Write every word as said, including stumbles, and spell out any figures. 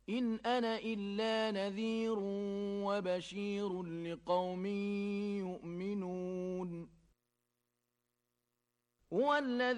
إن أنا إلا نذير وبشير لقوم يؤمنون هو الذي